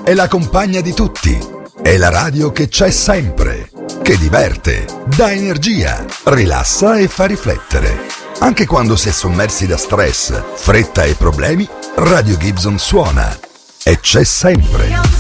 è la compagna di tutti, è la radio che c'è sempre, che diverte, dà energia, rilassa e fa riflettere. Anche quando si è sommersi da stress, fretta e problemi, Radio Gibson suona e c'è sempre.